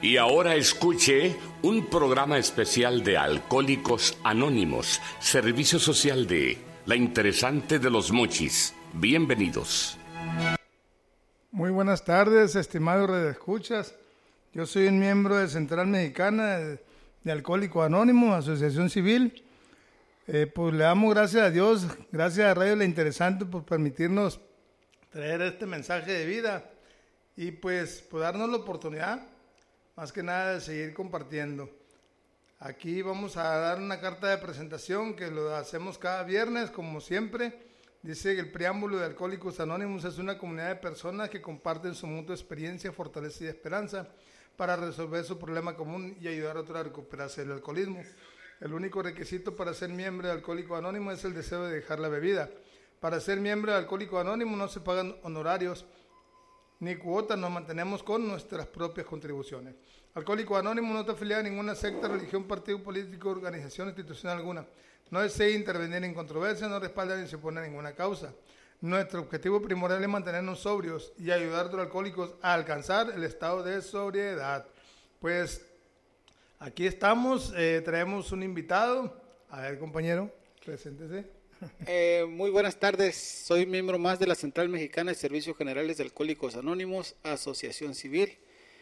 Y ahora escuche un programa especial de Alcohólicos Anónimos, servicio social de La Interesante de los Mochis. Bienvenidos. Muy buenas tardes, estimados radioescuchas. Yo soy un miembro de Central Mexicana de Alcohólicos Anónimos, asociación civil. Pues le damos gracias a Dios, gracias a Radio La Interesante por permitirnos traer este mensaje de vida y pues por darnos la oportunidad, más que nada, de seguir compartiendo. Aquí vamos a dar una carta de presentación que lo hacemos cada viernes, como siempre. Dice que el preámbulo de Alcohólicos Anónimos es una comunidad de personas que comparten su mutua experiencia, fortaleza y esperanza para resolver su problema común y ayudar a otros a recuperarse del alcoholismo. El único requisito para ser miembro de Alcohólicos Anónimos es el deseo de dejar la bebida. Para ser miembro de Alcohólicos Anónimos no se pagan honorarios ni cuotas, nos mantenemos con nuestras propias contribuciones. Alcohólicos Anónimos no está afiliado a ninguna secta, religión, partido político, organización, institucional alguna. No desea intervenir en controversia, no respalda ni se opone a ninguna causa. Nuestro objetivo primordial es mantenernos sobrios y ayudar a los alcohólicos a alcanzar el estado de sobriedad. Pues aquí estamos, traemos un invitado. A ver, compañero, preséntese. Muy buenas tardes, soy miembro más de la Central Mexicana de Servicios Generales de Alcohólicos Anónimos, asociación civil.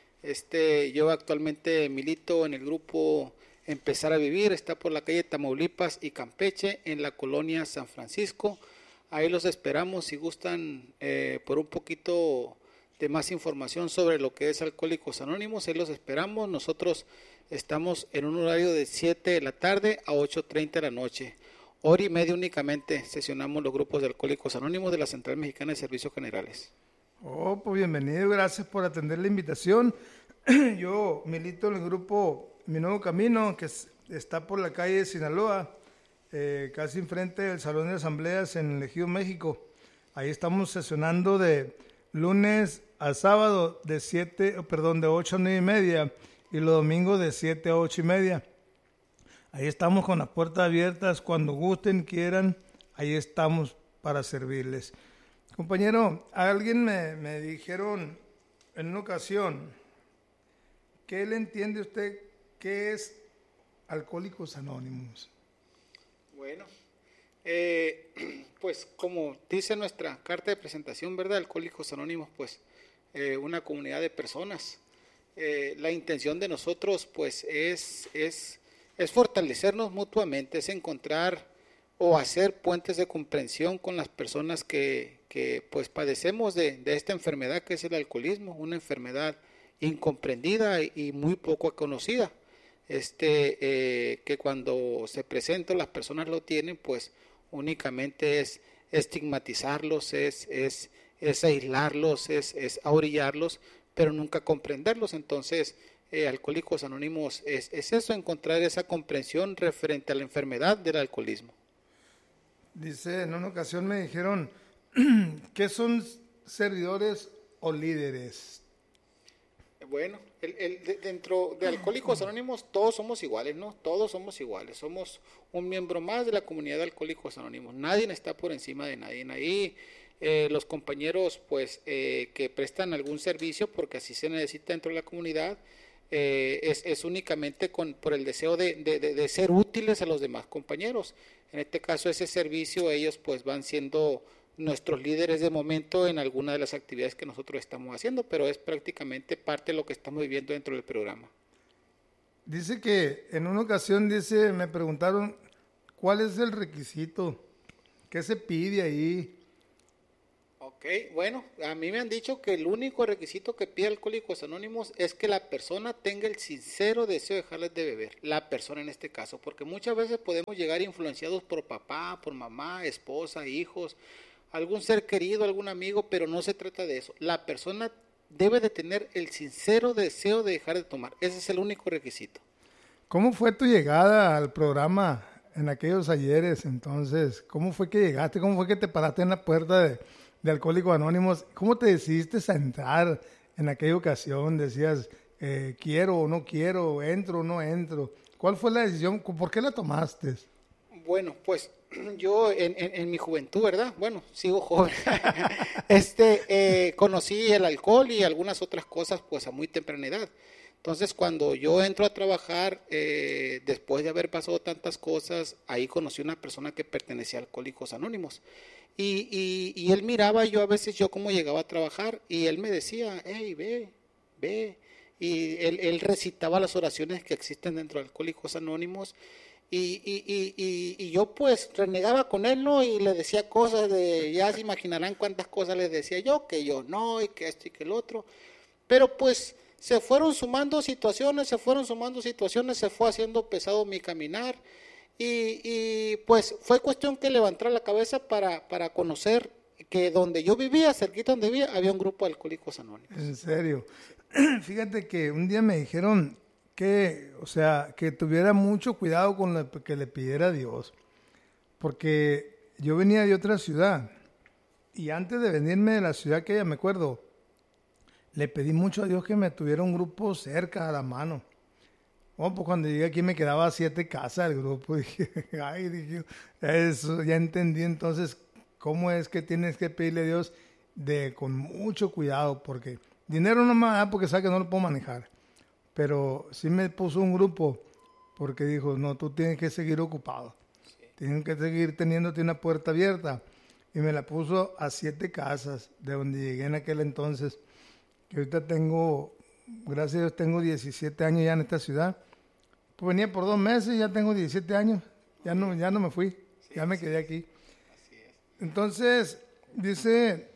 Yo actualmente milito en el grupo Empezar a Vivir, está por la calle Tamaulipas y Campeche, en la colonia San Francisco. Ahí los esperamos si gustan por un poquito de más información sobre lo que es Alcohólicos Anónimos. Ahí los esperamos. Nosotros estamos en un horario de 7 de la tarde a 8:30 de la noche. Hora y media únicamente sesionamos los grupos de Alcohólicos Anónimos de la Central Mexicana de Servicios Generales. Oh, pues bienvenido, gracias por atender la invitación. Yo milito en el grupo Mi Nuevo Camino, que está por la calle Sinaloa, casi enfrente del Salón de Asambleas en el Ejido México. Ahí estamos sesionando de lunes a sábado de 8 a 9 y media y los domingos de 7 a 8 y media. Ahí estamos con las puertas abiertas, cuando gusten, quieran, ahí estamos para servirles. Compañero, alguien me dijeron en una ocasión, ¿qué le entiende usted qué es Alcohólicos Anónimos? Bueno, pues como dice nuestra carta de presentación, ¿verdad? Alcohólicos Anónimos, pues una comunidad de personas. La intención de nosotros, pues, es fortalecernos mutuamente, es encontrar o hacer puentes de comprensión con las personas que pues padecemos de esta enfermedad que es el alcoholismo, una enfermedad incomprendida y muy poco conocida. Que cuando se presenta las personas lo tienen, pues únicamente es estigmatizarlos, es aislarlos, es ahorillarlos, pero nunca comprenderlos. Entonces, Alcohólicos Anónimos es eso, encontrar esa comprensión referente a la enfermedad del alcoholismo. Dice, en una ocasión me dijeron, ¿qué son servidores o líderes? Bueno, dentro de Alcohólicos Anónimos todos somos iguales, ¿no? Todos somos iguales, somos un miembro más de la comunidad de Alcohólicos Anónimos. Nadie está por encima de nadie. Ahí los compañeros, pues, que prestan algún servicio, porque así se necesita dentro de la comunidad, es únicamente por el deseo de ser útiles a los demás compañeros. En este caso, ese servicio, ellos pues van siendo nuestros líderes de momento en alguna de las actividades que nosotros estamos haciendo, pero es prácticamente parte de lo que estamos viviendo dentro del programa. Dice que en una ocasión, me preguntaron, ¿cuál es el requisito? ¿Qué se pide ahí? Ok, bueno, a mí me han dicho que el único requisito que pide Alcohólicos Anónimos es que la persona tenga el sincero deseo de dejarles de beber, la persona en este caso, porque muchas veces podemos llegar influenciados por papá, por mamá, esposa, hijos, algún ser querido, algún amigo, pero no se trata de eso. La persona debe de tener el sincero deseo de dejar de tomar, ese es el único requisito. ¿Cómo fue tu llegada al programa en aquellos ayeres? Entonces, ¿cómo fue que llegaste? ¿Cómo fue que te paraste en la puerta de Alcohólicos Anónimos? ¿Cómo te decidiste a entrar en aquella ocasión? Decías, quiero o no quiero, entro o no entro. ¿Cuál fue la decisión? ¿Por qué la tomaste? Bueno, pues yo en mi juventud, ¿verdad? Bueno, sigo joven. Conocí el alcohol y algunas otras cosas pues a muy temprana edad. Entonces cuando yo entro a trabajar, después de haber pasado tantas cosas, ahí conocí una persona que pertenecía a Alcohólicos Anónimos. Y él miraba yo a veces yo cómo llegaba a trabajar y él me decía, hey, ve. Y él recitaba las oraciones que existen dentro de Alcohólicos Anónimos. Y yo pues renegaba con él, ¿no? Y le decía cosas ya se imaginarán cuántas cosas les decía yo, que yo no, y que esto y que el otro. Pero pues se fueron sumando situaciones, se fue haciendo pesado mi caminar. Y pues fue cuestión que levantar la cabeza para conocer que donde yo vivía, cerquita donde vivía, había un grupo de Alcohólicos Anónimos. En serio. Fíjate que un día me dijeron que tuviera mucho cuidado con lo que le pidiera a Dios, porque yo venía de otra ciudad y antes de venirme de la ciudad que ya me acuerdo, le pedí mucho a Dios que me tuviera un grupo cerca a la mano. Pues cuando llegué aquí me quedaba 7 casas el grupo, dije, eso ya entendí entonces cómo es que tienes que pedirle a Dios con mucho cuidado, porque dinero no me da porque sabe que no lo puedo manejar. Pero sí me puso un grupo porque dijo, no, tú tienes que seguir ocupado. Sí. Tienes que seguir teniéndote una puerta abierta. Y me la puso a 7 casas de donde llegué en aquel entonces. Que ahorita gracias a Dios, tengo 17 años ya en esta ciudad. Pues venía por 2 meses, ya tengo 17 años. Ya no me fui, sí, ya me quedé aquí. Así es. Entonces, dice,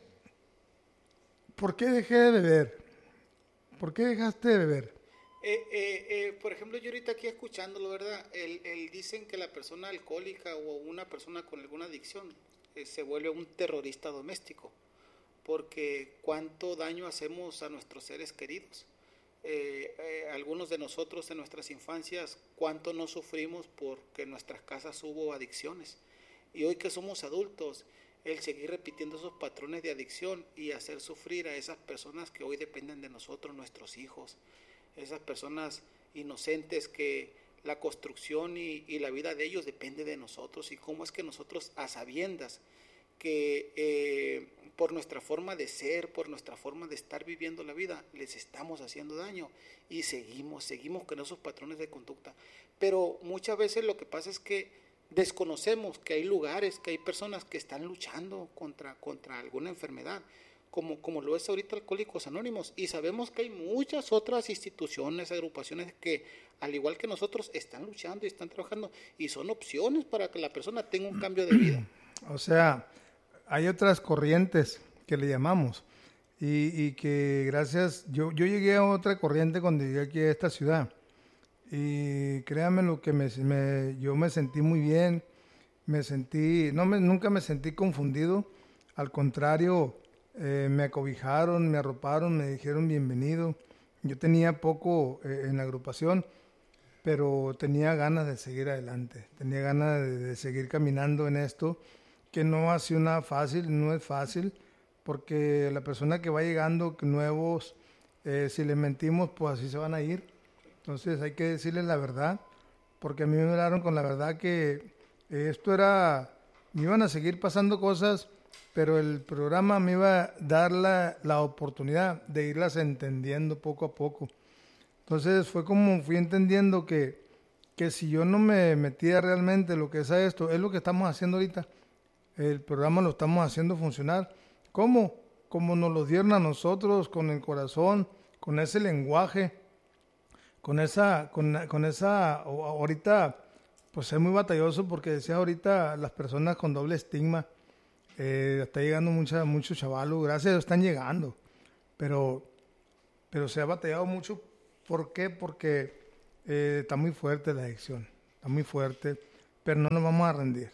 ¿por qué dejé de beber? ¿Por qué dejaste de beber? Por ejemplo, yo ahorita aquí escuchándolo, ¿verdad? Dicen que la persona alcohólica o una persona con alguna adicción se vuelve un terrorista doméstico, porque cuánto daño hacemos a nuestros seres queridos. Algunos de nosotros en nuestras infancias, cuánto no sufrimos porque en nuestras casas hubo adicciones. Y hoy que somos adultos, el seguir repitiendo esos patrones de adicción y hacer sufrir a esas personas que hoy dependen de nosotros, nuestros hijos, esas personas inocentes que la construcción y la vida de ellos depende de nosotros, y cómo es que nosotros, a sabiendas que por nuestra forma de ser, por nuestra forma de estar viviendo la vida, les estamos haciendo daño y seguimos con esos patrones de conducta. Pero muchas veces lo que pasa es que desconocemos que hay lugares, que hay personas que están luchando contra alguna enfermedad, como lo es ahorita Alcohólicos Anónimos, y sabemos que hay muchas otras instituciones, agrupaciones que al igual que nosotros están luchando y están trabajando, y son opciones para que la persona tenga un cambio de vida. O sea, hay otras corrientes que le llamamos, y que gracias, yo llegué a otra corriente cuando llegué aquí a esta ciudad, y créanme lo que yo me sentí muy bien, nunca me sentí confundido, al contrario, me acobijaron, me arroparon, me dijeron bienvenido. Yo tenía poco en la agrupación, pero tenía ganas de seguir adelante, tenía ganas de seguir caminando en esto, que no ha sido nada fácil, no es fácil, porque la persona que va llegando, nuevos, si les mentimos, pues así se van a ir. Entonces hay que decirles la verdad, porque a mí me hablaron con la verdad que me iban a seguir pasando cosas, pero el programa me iba a dar la oportunidad de irlas entendiendo poco a poco. Entonces fue como fui entendiendo que si yo no me metía realmente lo que es esto, es lo que estamos haciendo ahorita. El programa lo estamos haciendo funcionar. ¿Cómo? Como nos lo dieron a nosotros, con el corazón, con ese lenguaje, con esa, ahorita, pues es muy batalloso porque decía ahorita las personas con doble estigma, está llegando muchos chavalos, gracias a Dios están llegando, pero se ha batallado mucho. ¿Por qué? Porque está muy fuerte la adicción, está muy fuerte, pero no nos vamos a rendir,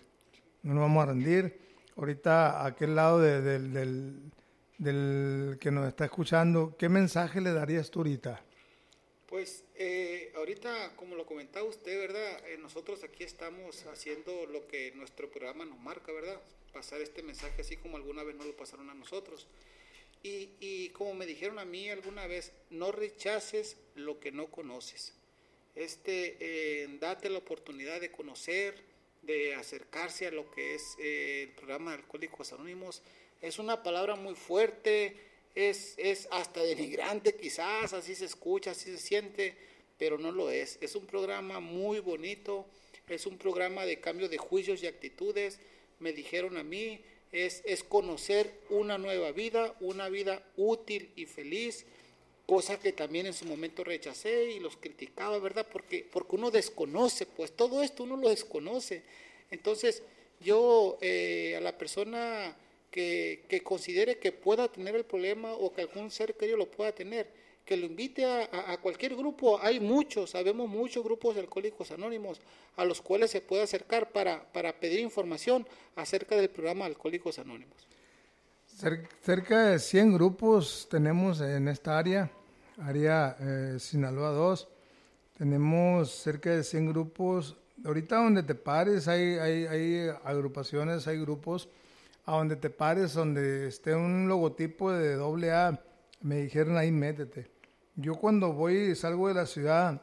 Ahorita a aquel lado del que nos está escuchando, ¿qué mensaje le darías tú ahorita? Pues ahorita, como lo comentaba usted, ¿verdad? Nosotros aquí estamos haciendo lo que nuestro programa nos marca, ¿verdad? Pasar este mensaje así como alguna vez nos lo pasaron a nosotros. Y como me dijeron a mí alguna vez, no rechaces lo que no conoces. Date la oportunidad de conocer, de acercarse a lo que es el programa de Alcohólicos Anónimos. Es una palabra muy fuerte, es hasta denigrante quizás, así se escucha, así se siente, pero no lo es. Es un programa muy bonito, es un programa de cambio de juicios y actitudes. Me dijeron a mí, es conocer una nueva vida, una vida útil y feliz, cosa que también en su momento rechacé y los criticaba, ¿verdad? Porque uno desconoce, pues todo esto uno lo desconoce. Entonces yo a la persona que considere que pueda tener el problema o que algún ser querido lo pueda tener, que lo invite a cualquier grupo. Hay muchos, sabemos muchos grupos de Alcohólicos Anónimos a los cuales se puede acercar para pedir información acerca del programa de Alcohólicos Anónimos. Cerca de 100 grupos tenemos en esta área Sinaloa 2. Tenemos cerca de 100 grupos. Ahorita donde te pares hay agrupaciones, hay grupos. A donde te pares, donde esté un logotipo de AA, me dijeron ahí métete. Yo cuando salgo de la ciudad,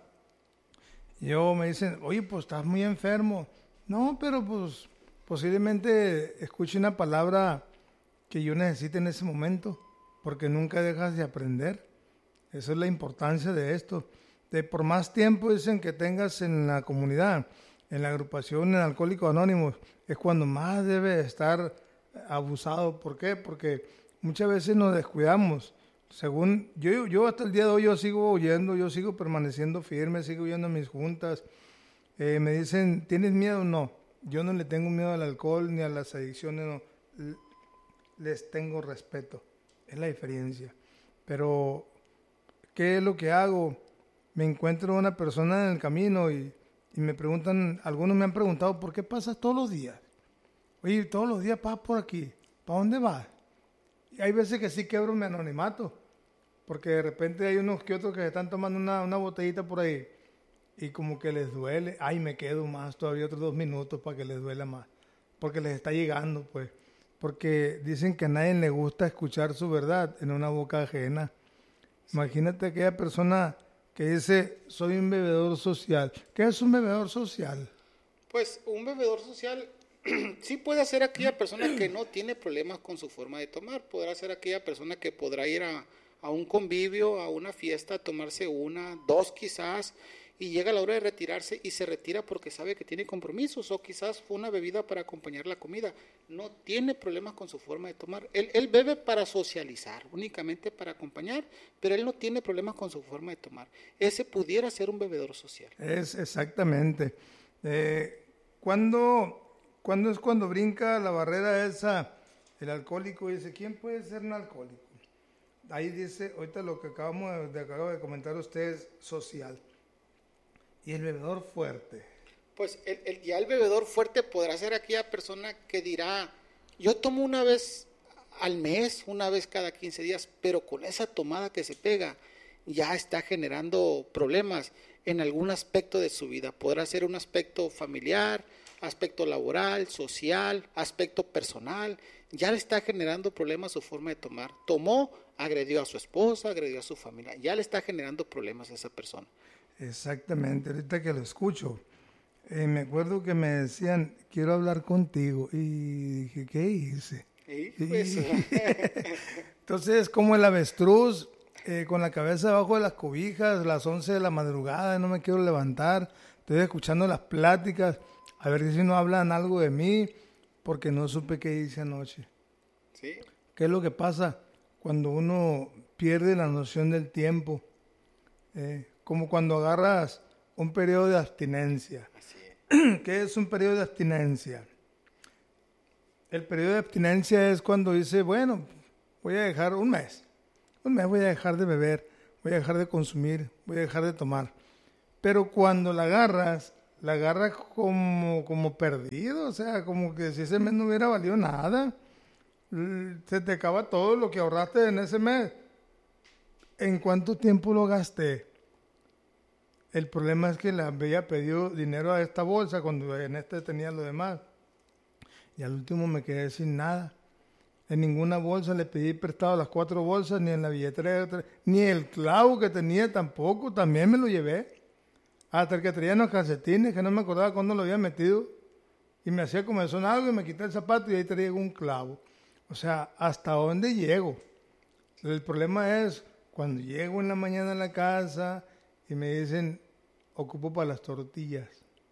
me dicen, oye, pues estás muy enfermo. No, pero pues posiblemente escuche una palabra que yo necesite en ese momento, porque nunca dejas de aprender. Esa es la importancia de esto. Por más tiempo dicen que tengas en la comunidad, en la agrupación, en Alcohólicos Anónimos, es cuando más debe estar abusado. ¿Por qué? Porque muchas veces nos descuidamos. Según yo hasta el día de hoy yo sigo oyendo, yo sigo permaneciendo firme, sigo yendo a mis juntas. Me dicen, ¿tienes miedo? No, yo no le tengo miedo al alcohol ni a las adicciones, no. Les tengo respeto, es la diferencia. Pero ¿qué es lo que hago? Me encuentro una persona en el camino y me preguntan, algunos me han preguntado, ¿por qué pasas todos los días? Oye, todos los días pasas por aquí, ¿para dónde vas? Y hay veces que sí quebro mi anonimato, porque de repente hay unos que otros que están tomando una botellita por ahí y como que les duele. Ay, me quedo más, todavía otros 2 minutos para que les duela más, porque les está llegando, pues. Porque dicen que a nadie le gusta escuchar su verdad en una boca ajena. Imagínate aquella persona que dice, soy un bebedor social. ¿Qué es un bebedor social? Pues un bebedor social sí puede ser aquella persona que no tiene problemas con su forma de tomar. Podrá ser aquella persona que podrá ir a un convivio, a una fiesta, a tomarse 1, 2 quizás, y llega a la hora de retirarse y se retira porque sabe que tiene compromisos, o quizás fue una bebida para acompañar la comida. No tiene problemas con su forma de tomar. Él bebe para socializar, únicamente para acompañar, pero él no tiene problemas con su forma de tomar. Ese pudiera ser un bebedor social. Es exactamente. Cuando brinca la barrera esa, el alcohólico dice, ¿quién puede ser un alcohólico? Ahí dice, ahorita lo que acabo de comentar ustedes, social. Y el bebedor fuerte. Pues ya el bebedor fuerte podrá ser aquella persona que dirá, yo tomo una vez al mes, una vez cada 15 días, pero con esa tomada que se pega, ya está generando problemas en algún aspecto de su vida. Podrá ser un aspecto familiar, aspecto laboral, social, aspecto personal. Ya le está generando problemas su forma de tomar. Tomó, agredió a su esposa, agredió a su familia. Ya le está generando problemas a esa persona. Exactamente, ahorita que lo escucho, me acuerdo que me decían, quiero hablar contigo, y dije, ¿qué hice? Entonces, como el avestruz, con la cabeza debajo de las cobijas, las 11 de la madrugada, no me quiero levantar, estoy escuchando las pláticas, a ver si no hablan algo de mí, porque no supe qué hice anoche. ¿Sí? ¿Qué es lo que pasa cuando uno pierde la noción del tiempo? Como cuando agarras un periodo de abstinencia. Así es. ¿Qué es un periodo de abstinencia? El periodo de abstinencia es cuando dice, bueno, voy a dejar un mes voy a dejar de beber, voy a dejar de consumir, voy a dejar de tomar. Pero cuando la agarras como perdido, o sea, como que si ese mes no hubiera valido nada, se te acaba todo lo que ahorraste en ese mes. ¿En cuánto tiempo lo gasté? El problema es que le había pedido dinero a esta bolsa cuando en este tenía lo demás. Y al último me quedé sin nada. En ninguna bolsa le pedí prestado las 4 bolsas, ni en la billetera, ni el clavo que tenía tampoco, también me lo llevé. Hasta el que traía los calcetines, que no me acordaba cuándo lo había metido. y me hacía comezón algo y me quité el zapato y ahí traía un clavo. O sea, ¿hasta dónde llego? El problema es cuando llego en la mañana a la casa y me dicen, ocupo para las tortillas.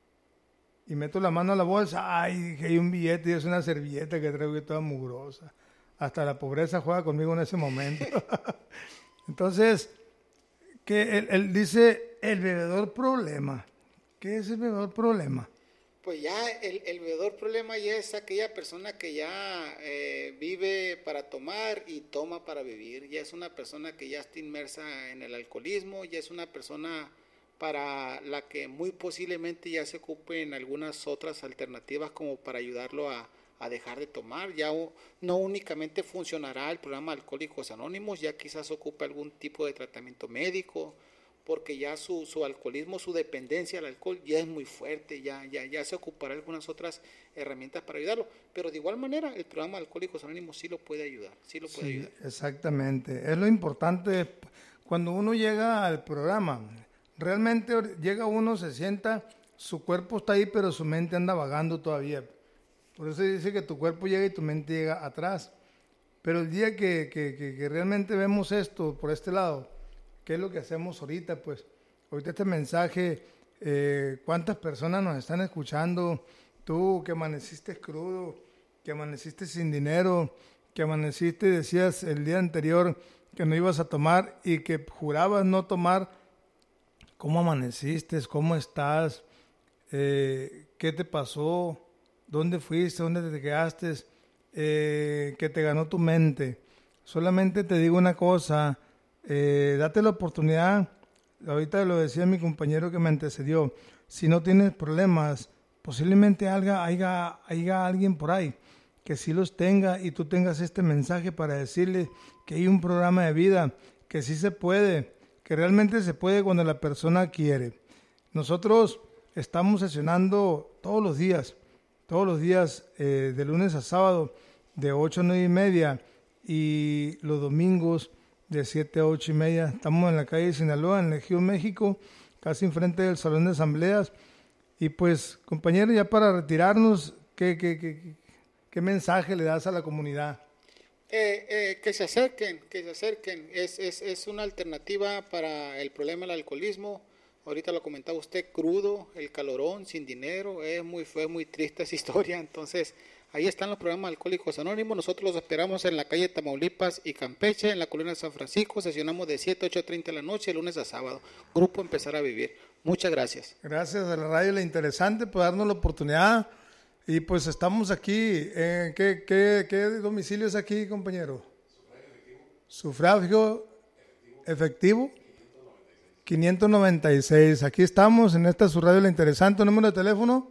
Y meto la mano a la bolsa, ay, dije, hay un billete y es una servilleta que traigo toda mugrosa. Hasta la pobreza juega conmigo en ese momento. Entonces, que él dice, el bebedor problema. ¿Qué es el bebedor problema? Pues ya el bebedor problema ya es aquella persona que ya vive para tomar y toma para vivir. Ya es una persona que ya está inmersa en el alcoholismo, ya es una persona para la que muy posiblemente ya se ocupen algunas otras alternativas como para ayudarlo a dejar de tomar. Ya no únicamente funcionará el programa Alcohólicos Anónimos, ya quizás ocupe algún tipo de tratamiento médico, porque ya su alcoholismo, su dependencia al alcohol ya es muy fuerte, ya se ocupará algunas otras herramientas para ayudarlo, pero de igual manera el programa Alcohólicos Anónimos sí lo puede ayudar, ayudar. Exactamente, es lo importante cuando uno llega al programa, realmente llega uno, se sienta, su cuerpo está ahí, pero su mente anda vagando todavía. Por eso dice que tu cuerpo llega y tu mente llega atrás. Pero el día que realmente vemos esto por este lado, ¿qué es lo que hacemos ahorita? Pues ahorita este mensaje, ¿cuántas personas nos están escuchando? Tú que amaneciste crudo, que amaneciste sin dinero, que amaneciste, decías el día anterior que no ibas a tomar y que jurabas no tomar. ¿Cómo amaneciste? ¿Cómo estás? ¿Qué te pasó? ¿Dónde fuiste? ¿Dónde te quedaste? Que te ganó tu mente. Solamente te digo una cosa, date la oportunidad, ahorita lo decía mi compañero que me antecedió, si no tienes problemas, posiblemente haya alguien por ahí que sí los tenga y tú tengas este mensaje para decirle que hay un programa de vida, que sí se puede, que realmente se puede cuando la persona quiere. Nosotros estamos sesionando todos los días, de lunes a sábado, de 8 a 9 y media, y los domingos de 7 a 8 y media. Estamos en la calle de Sinaloa, en Legión, México, casi enfrente del Salón de Asambleas. Y pues, compañero, ya para retirarnos, ¿qué mensaje le das a la comunidad? Que se acerquen. Es una alternativa para el problema del alcoholismo. Ahorita lo comentaba usted, crudo, el calorón, sin dinero, fue muy triste esa historia. Entonces, ahí están los programas Alcohólicos Anónimos. Nosotros los esperamos en la calle Tamaulipas y Campeche, en la colonia San Francisco. Sesionamos de 7 a 8:30 de la noche, lunes a sábado. Grupo Empezar a Vivir. Muchas gracias. Gracias a la radio La Interesante por darnos la oportunidad. Y pues estamos aquí. ¿Qué domicilio es aquí, compañero? Sufragio efectivo. 596. Aquí estamos en esta su radio La Interesante. ¿Número de teléfono?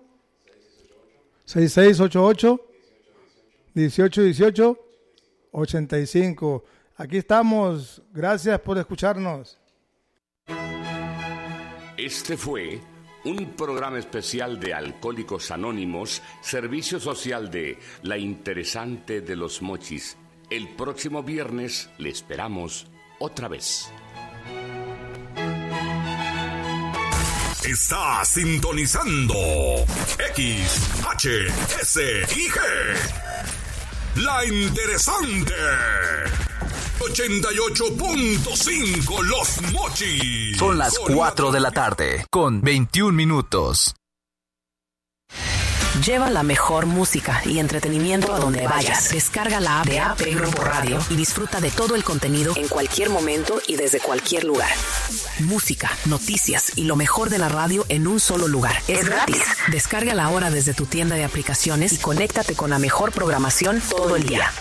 6688-1818-85. Aquí estamos. Gracias por escucharnos. Este fue un programa especial de Alcohólicos Anónimos, servicio social de La Interesante de los Mochis. El próximo viernes le esperamos otra vez. Está sintonizando XHSIG, La Interesante, 88.5 Los Mochis. Son las 4 de la tarde, con 21 minutos. Lleva la mejor música y entretenimiento a donde vayas. Descarga la app de AP Grupo Radio y disfruta de todo el contenido en cualquier momento y desde cualquier lugar. Música, noticias y lo mejor de la radio en un solo lugar. Es gratis. Descárgala ahora desde tu tienda de aplicaciones y conéctate con la mejor programación todo el día.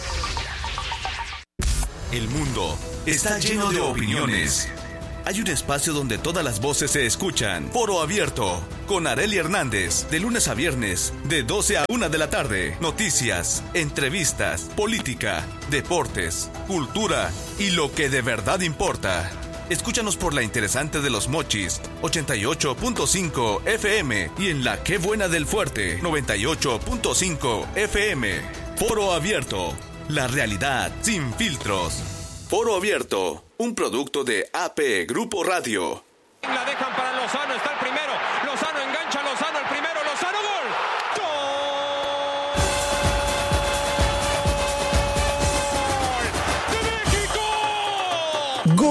El mundo está lleno de opiniones. Hay un espacio donde todas las voces se escuchan. Foro Abierto, con Arely Hernández, de lunes a viernes, de 12 a 1 de la tarde. Noticias, entrevistas, política, deportes, cultura y lo que de verdad importa. Escúchanos por La Interesante de los Mochis, 88.5 FM, y en La Qué Buena del Fuerte, 98.5 FM. Foro Abierto, la realidad sin filtros. Foro Abierto, un producto de AP Grupo Radio. La dejan para Lozano, está el primero. Lozano engancha, Lozano el primero, Lozano, gol. ¡Gol!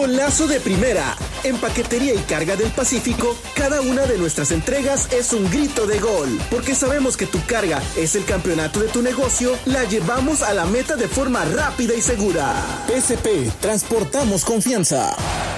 Golazo de primera. En Paquetería y Carga del Pacífico, cada una de nuestras entregas es un grito de gol. Porque sabemos que tu carga es el campeonato de tu negocio, la llevamos a la meta de forma rápida y segura. PSP, transportamos confianza.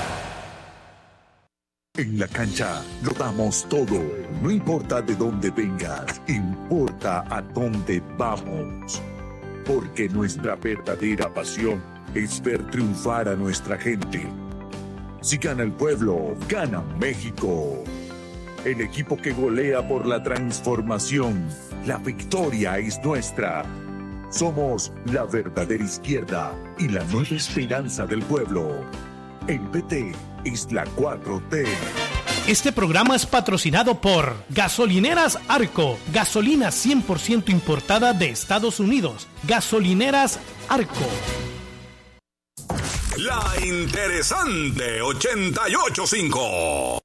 En la cancha lo damos todo. No importa de dónde vengas, importa a dónde vamos. Porque nuestra verdadera pasión es ver triunfar a nuestra gente. Si gana el pueblo, gana México. El equipo que golea por la transformación. La victoria es nuestra. Somos la verdadera izquierda y la nueva esperanza del pueblo. El PT es la 4T. Este programa es patrocinado por Gasolineras Arco, gasolina 100% importada de Estados Unidos. Gasolineras Arco. La interesante 88.5.